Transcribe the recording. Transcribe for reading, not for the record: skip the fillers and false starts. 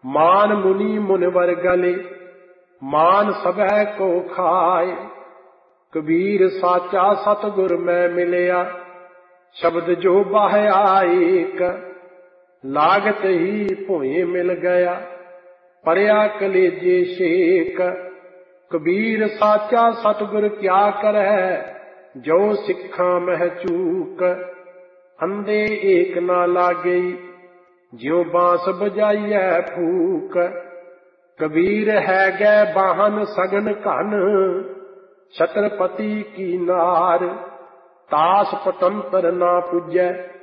मान मुनि मुनिवर गले, मान सबह को खाए। कबीर साचा सतगुर मैं मिलिया, शब्द जो बाह्या एक। लागत ही भोए मिल गया, परया कलेजे शेक। कबीर साचा सतगुर क्या करे, जो सिखा मह चूक। अंधे एक ना लागे, ज्यों बांस बजाइए फूक। कबीर है गै बाहन सगन घन, छत्रपति की नार। तास पतंतर ना पुजै,